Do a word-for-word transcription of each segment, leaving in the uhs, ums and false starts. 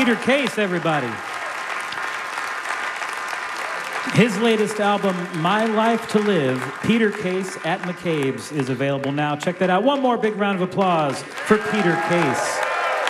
Peter Case, everybody. His latest album, My Life to Live, Peter Case at McCabe's, is available now. Check that out. One more big round of applause for Peter Case.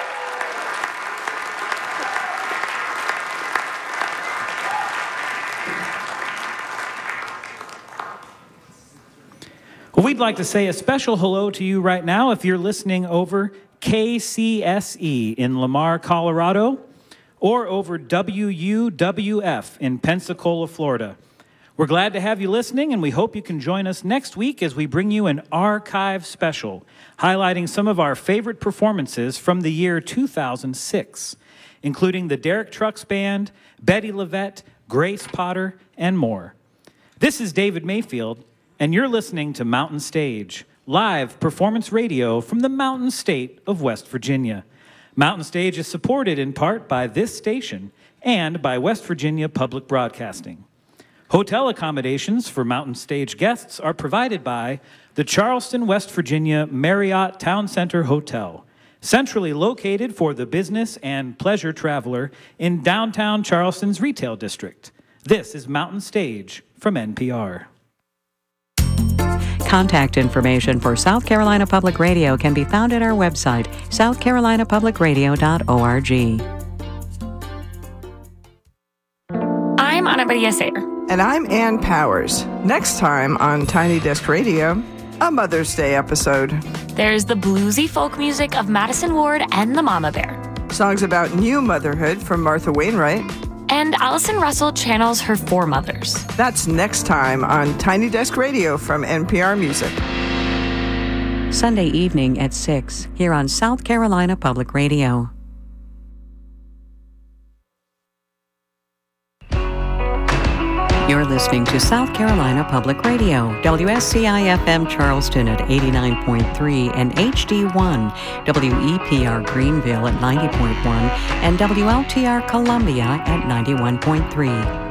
Well, we'd like to say a special hello to you right now if you're listening over K C S E in Lamar, Colorado, or over W U W F in Pensacola, Florida. We're glad to have you listening, and we hope you can join us next week as we bring you an archive special highlighting some of our favorite performances from the year two thousand six, including the Derek Trucks Band, Betty LaVette, Grace Potter, and more. This is David Mayfield, and you're listening to Mountain Stage, live performance radio from the Mountain State of West Virginia. Mountain Stage is supported in part by this station and by West Virginia Public Broadcasting. Hotel accommodations for Mountain Stage guests are provided by the Charleston, West Virginia Marriott Town Center Hotel, centrally located for the business and pleasure traveler in downtown Charleston's retail district. This is Mountain Stage from N P R. Contact information for South Carolina Public Radio can be found at our website, south carolina public radio dot org. I'm Ana Maria Sayre. And I'm Ann Powers. Next time on Tiny Desk Radio, a Mother's Day episode. There's the bluesy folk music of Madison Ward and the Mama Bear. Songs about new motherhood from Martha Wainwright. And Allison Russell channels her foremothers. That's next time on Tiny Desk Radio from N P R Music. Sunday evening at six, here on South Carolina Public Radio. You're listening to South Carolina Public Radio, W S C I F M Charleston at eighty-nine point three and H D one, W E P R Greenville at ninety point one, and W L T R Columbia at ninety-one point three.